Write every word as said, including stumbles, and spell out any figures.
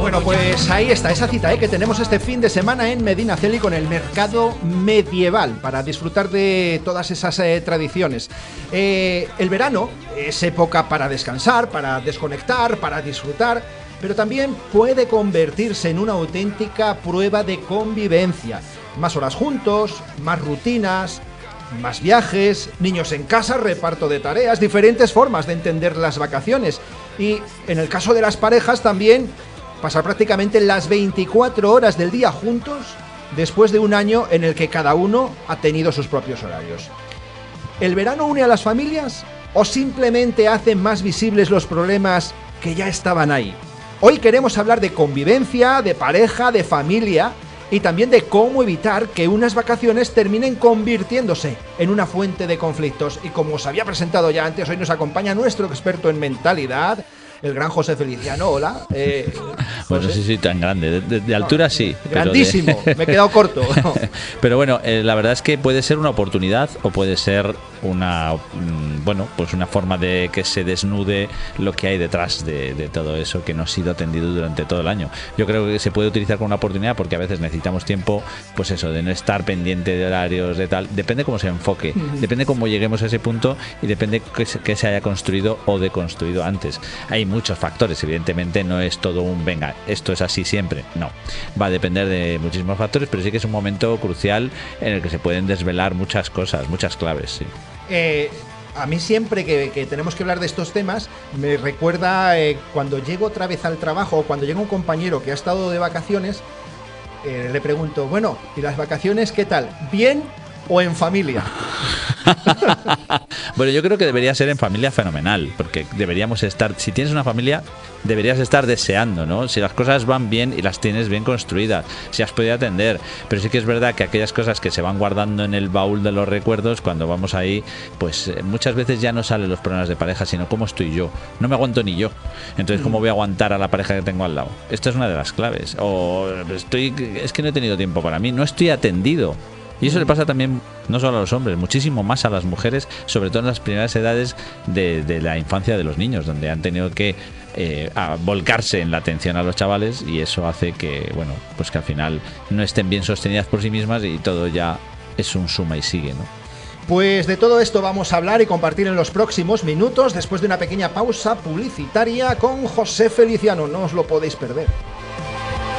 Bueno, pues ahí está, esa cita ¿eh? que tenemos este fin de semana en Medinaceli con el mercado medieval para disfrutar de todas esas eh, tradiciones. Eh, el verano es época para descansar, para desconectar, para disfrutar, pero también puede convertirse en una auténtica prueba de convivencia. Más horas juntos, más rutinas, más viajes, niños en casa, reparto de tareas, diferentes formas de entender las vacaciones. Y en el caso de las parejas también pasar prácticamente las veinticuatro horas del día juntos después de un año en el que cada uno ha tenido sus propios horarios. ¿El verano une a las familias o simplemente hace más visibles los problemas que ya estaban ahí? Hoy queremos hablar de convivencia, de pareja, de familia y también de cómo evitar que unas vacaciones terminen convirtiéndose en una fuente de conflictos. Y como os había presentado ya antes, hoy nos acompaña nuestro experto en mentalidad, el gran José Feliciano. Hola. Eh, bueno, sí, sí, tan grande. De, de, de altura sí. Grandísimo. De... Me he quedado corto. Pero bueno, eh, la verdad es que puede ser una oportunidad o puede ser una, mmm, bueno, pues una forma de que se desnude lo que hay detrás de, de todo eso que no ha sido atendido durante todo el año. Yo creo que se puede utilizar como una oportunidad porque a veces necesitamos tiempo, pues eso, de no estar pendiente de horarios, de tal. Depende cómo se enfoque, uh-huh. depende cómo lleguemos a ese punto y depende que se, que se haya construido o deconstruido antes. Hay muchos factores, evidentemente no es todo un venga, esto es así siempre, no, va a depender de muchísimos factores, pero sí que es un momento crucial en el que se pueden desvelar muchas cosas, muchas claves, sí. Eh, a mí siempre que, que tenemos que hablar de estos temas me recuerda eh, cuando llego otra vez al trabajo o cuando llega un compañero que ha estado de vacaciones, eh, le pregunto, bueno, ¿y las vacaciones qué tal? ¿Bien o en familia? Bueno, yo creo que debería ser en familia fenomenal, porque deberíamos estar, si tienes una familia, deberías estar deseando, ¿no? Si las cosas van bien y las tienes bien construidas, si has podido atender, pero sí que es verdad que aquellas cosas que se van guardando en el baúl de los recuerdos, cuando vamos ahí, pues muchas veces ya no salen los problemas de pareja, sino cómo estoy yo, no me aguanto ni yo, entonces cómo voy a aguantar a la pareja que tengo al lado. Esta es una de las claves, o estoy, es que no he tenido tiempo para mí, no estoy atendido. Y eso le pasa también no solo a los hombres, muchísimo más a las mujeres, sobre todo en las primeras edades de, de la infancia de los niños, donde han tenido que eh, a volcarse en la atención a los chavales, y eso hace que, bueno, pues que al final no estén bien sostenidas por sí mismas y todo ya es un suma y sigue, ¿no? Pues de todo esto vamos a hablar y compartir en los próximos minutos, después de una pequeña pausa publicitaria con José Feliciano. No os lo podéis perder.